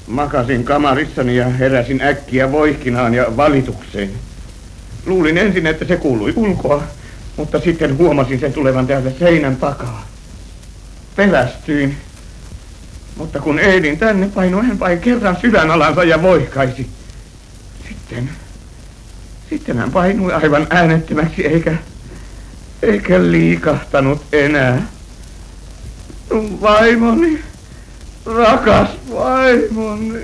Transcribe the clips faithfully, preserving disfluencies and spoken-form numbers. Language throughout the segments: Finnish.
Makasin kamarissani ja heräsin äkkiä voihkinaan ja valitukseen. Luulin ensin, että se kuului ulkoa, mutta sitten huomasin sen tulevan täältä seinän takaa. Pelästyin, mutta kun ehdin tänne, painoi hän vain kerran sydänalansa ja voihkaisi. Sitten, sitten hän painui aivan äänettömäksi eikä, eikä liikahtanut enää. Sun vaimoni, rakas vaimoni.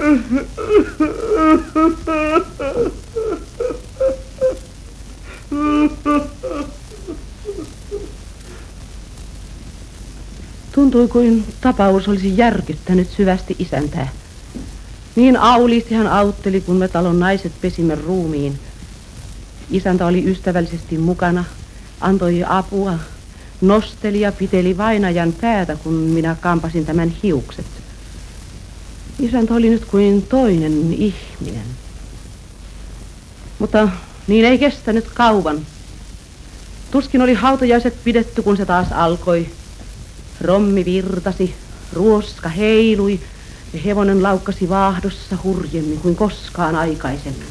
Tuntui kuin tapaus olisi järkyttänyt syvästi isäntää. Niin auliisti hän autteli, kun me talon naiset pesimme ruumiin. Isäntä oli ystävällisesti mukana, antoi apua, nosteli ja piteli vainajan päätä, kun minä kampasin tämän hiukset. Isäntä oli nyt kuin toinen ihminen. Mutta niin ei kestänyt kauan. Tuskin oli hautajaiset pidetty, kun se taas alkoi. Rommi virtasi, ruoska heilui ja hevonen laukkasi vaahdossa hurjemmin kuin koskaan aikaisemmin.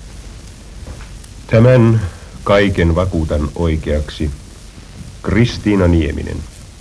Tämän kaiken vakuutan oikeaksi. Kristiina Nieminen.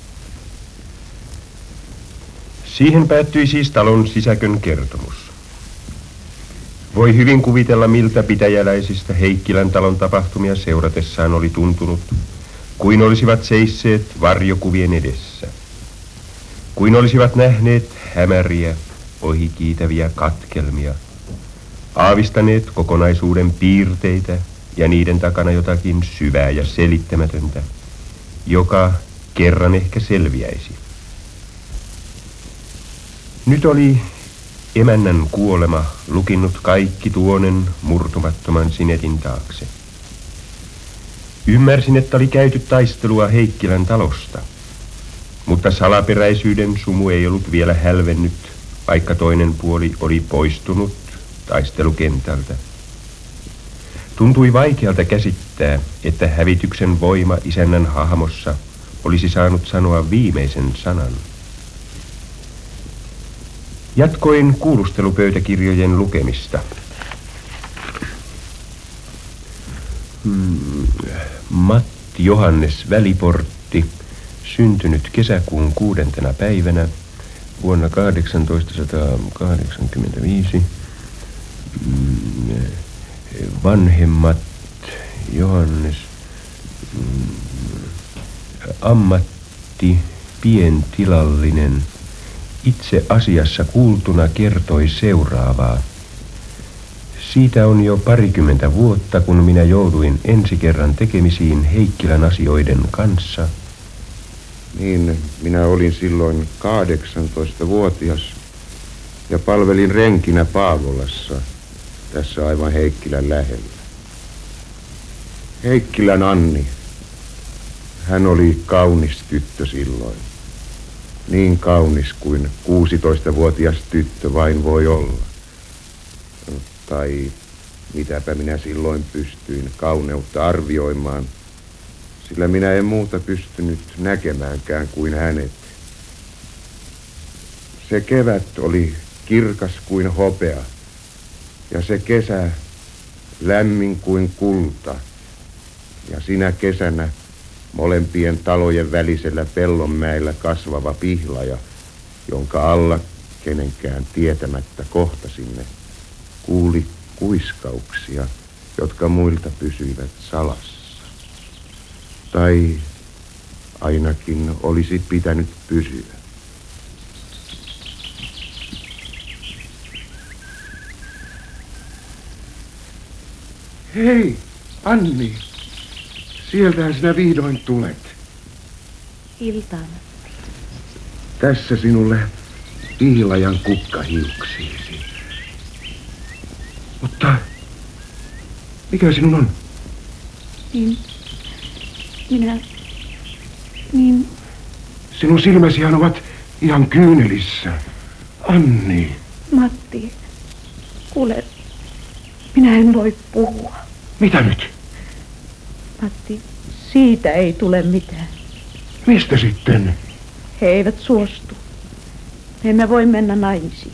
Siihen päättyi siis talon sisäkön kertomus. Voi hyvin kuvitella, miltä pitäjäläisistä Heikkilän talon tapahtumia seuratessaan oli tuntunut, kuin olisivat seisseet varjokuvien edessä. Kuin olisivat nähneet hämäriä, ohikiitäviä katkelmia, aavistaneet kokonaisuuden piirteitä ja niiden takana jotakin syvää ja selittämätöntä, joka kerran ehkä selviäisi. Nyt oli emännän kuolema lukinnut kaikki tuonen murtumattoman sinetin taakse. Ymmärsin, että oli käyty taistelua Heikkilän talosta, mutta salaperäisyyden sumu ei ollut vielä hälvennyt, vaikka toinen puoli oli poistunut taistelukentältä. Tuntui vaikealta käsittää, että hävityksen voima isännän hahmossa olisi saanut sanoa viimeisen sanan. Jatkoin kuulustelupöytäkirjojen lukemista. Hmm. Matti Johannes Väliportti, syntynyt kesäkuun kuudentena päivänä vuonna kahdeksantoistasataakahdeksankymmentäviisi. Hmm. Vanhemmat Johannes, hmm. ammatti pientilallinen. Itse asiassa kuultuna kertoi seuraavaa. Siitä on jo parikymmentä vuotta, kun minä jouduin ensi kerran tekemisiin Heikkilän asioiden kanssa. Niin, minä olin silloin kahdeksantoistavuotias ja palvelin renkinä Paavolassa, tässä aivan Heikkilän lähellä. Heikkilän Anni, hän oli kaunis tyttö silloin. Niin kaunis kuin kuusitoistavuotias tyttö vain voi olla. Tai mitäpä minä silloin pystyin kauneutta arvioimaan, sillä minä en muuta pystynyt näkemäänkään kuin hänet. Se kevät oli kirkas kuin hopea ja se kesä lämmin kuin kulta. Ja sinä kesänä molempien talojen välisellä pellonmäellä kasvava pihlaja, jonka alla kenenkään tietämättä kohtasimme, kuuli kuiskauksia, jotka muilta pysyivät salassa. Tai ainakin olisi pitänyt pysyä. Hei, Anni! Sieltähän sinä vihdoin tulet. Iltaan. Tässä sinulle pihlajan kukkahiuksiisi. Mutta mikä sinun on? Niin, minä, niin... Sinun silmäsihän ovat ihan kyynelissä. Anni. Matti, kuule, minä en voi puhua. Mitä nyt? Matti, siitä ei tule mitään. Mistä sitten? He eivät suostu. Me emme voi mennä naimisiin.